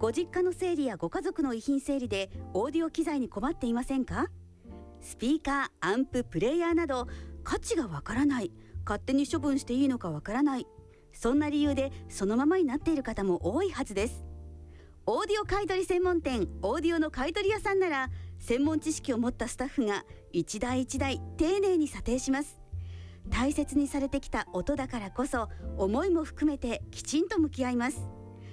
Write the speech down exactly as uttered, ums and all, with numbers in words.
ご実家の整理やご家族の遺品整理でオーディオ機材に困っていませんか？スピーカー、アンプ、プレイヤーなど価値がわからない、勝手に処分していいのかわからない、そんな理由でそのままになっている方も多いはずです。オーディオ買取専門店オーディオの買取屋さんなら、専門知識を持ったスタッフが一台一台丁寧に査定します。大切にされてきた音だからこそ、思いも含めてきちんと向き合います。